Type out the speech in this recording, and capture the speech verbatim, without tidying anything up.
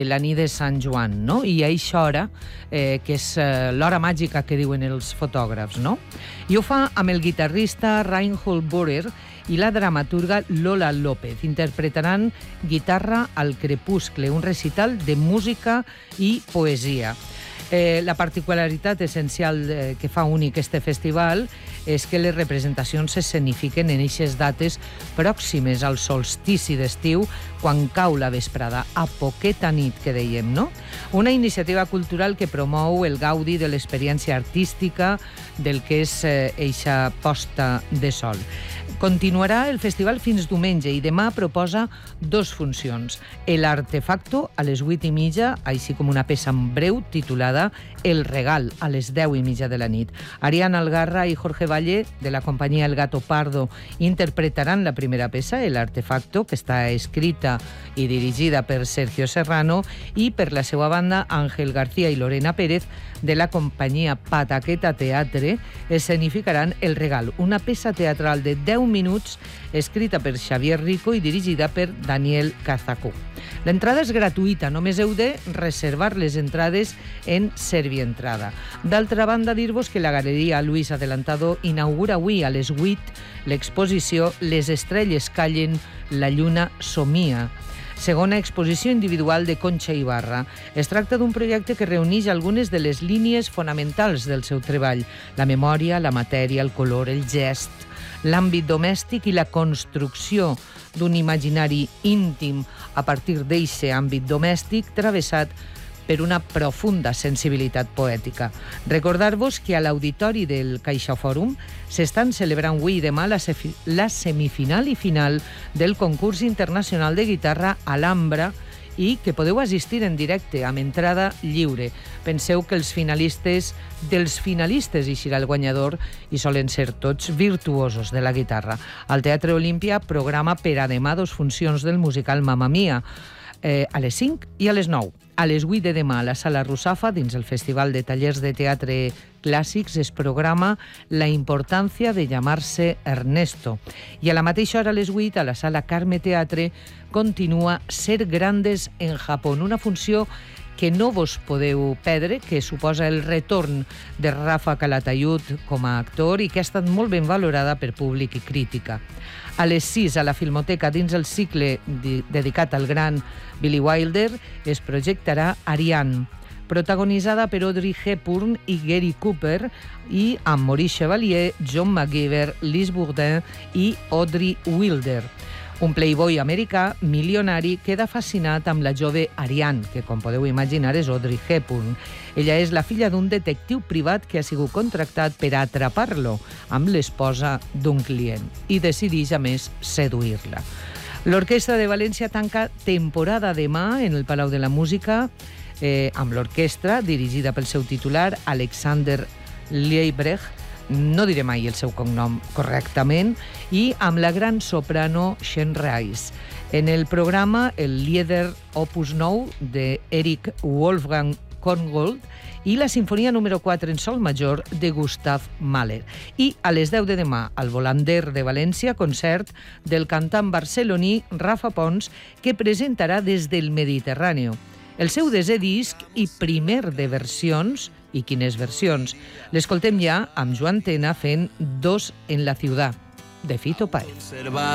la nit de Sant Joan, no? I a eixa hora, eh, que és eh, l'hora màgica que diuen els fotògrafs, no? I ho fa amb el guitarrista Reinhold Bohrer i la dramaturga Lola López. Interpretaran Guitarra al crepuscle, un recital de música i poesia. Eh, la particularitat essencial eh, que fa únic este festival és que les representacions s'escenifiquen en eixes dates pròximes al solstici d'estiu, quan cau la vesprada, a poqueta nit, que dèiem, no? Una iniciativa cultural que promou el gaudi de l'experiència artística del que és eh, eixa posta de sol. Continuarà el festival fins diumenge i demà proposa dos funcions. El Artefacto a les vuit i mitja, així com una peça en breu titulada El Regal a les deu i mitja de la nit. Ariana Algarra i Jorge Valle, de la companyia El Gato Pardo, interpretaran la primera peça, El Artefacto, que està escrita i dirigida per Sergio Serrano, i per la seva banda Ángel García i Lorena Pérez, de la companyia Pataqueta Teatre, escenificaran El Regal, una peça teatral de deu minuts escrita per Xavier Rico i dirigida per Daniel Cazacú. L'entrada és gratuïta, només heu de reservar les entrades en Servientrada. D'altra banda, dir-vos que la Galeria Luis Adelantado inaugura avui a les vuit l'exposició Les estrelles callen, la lluna somia, segona exposició individual de Concha Ibarra. Es tracta d'un projecte que reuneix algunes de les línies fonamentals del seu treball: la memòria, la matèria, el color, el gest, l'àmbit domèstic i la construcció d'un imaginari íntim a partir d'eixe àmbit domèstic travessat per una profunda sensibilitat poètica. Recordar-vos que a l'auditori del CaixaFòrum s'estan celebrant avui i demà la, la semifinal i final del concurs internacional de guitarra Alhambra i que podeu assistir en directe amb entrada lliure. Penseu que els finalistes dels finalistes eixirà el guanyador i solen ser tots virtuosos de la guitarra. El Teatre Olímpia programa per a demà dos funcions del musical Mamma Mia, eh, a les cinc i a les nou. A les vuit de demà a la Sala Rusafa, dins el Festival de Tallers de Teatre Clàssics, es programa La importància de llamarse Ernesto. I a la mateixa hora, a les vuit, a la Sala Carme Teatre, continua Ser grandes en Japón, una funció que no vos podeu perdre, que suposa el retorn de Rafa Calatayud com a actor i que ha estat molt ben valorada per públic i crítica. A les sis, a la Filmoteca, dins el cicle dedicat al gran Billy Wilder, es projectarà Ariane, protagonitzada per Audrey Hepburn i Gary Cooper, i amb Maurice Chevalier, John McGiver, Liz Bourdin i Audrey Wilder. Un playboy americà milionari queda fascinat amb la jove Ariane, que, com podeu imaginar, és Audrey Hepburn. Ella és la filla d'un detectiu privat que ha sigut contractat per a atrapar-lo amb l'esposa d'un client i decideix, a més, seduir-la. L'Orquestra de València tanca temporada demà en el Palau de la Música eh, amb l'orquestra dirigida pel seu titular, Alexander Liebrecht, no diré mai el seu cognom correctament, i amb la gran soprano Shen Reis. En el programa, el Lieder Opus nou de Eric Wolfgang Korngold i la Sinfonia número quatre en sol major de Gustav Mahler. I a les deu de demà, al Volander de València, concert del cantant barceloní Rafa Pons, que presentarà Des del Mediterráneo, el seu desè disc i primer de versions. I quines versions? L'escoltem ja amb Joan Tena fent Dos en la ciudad, de Fito Páez.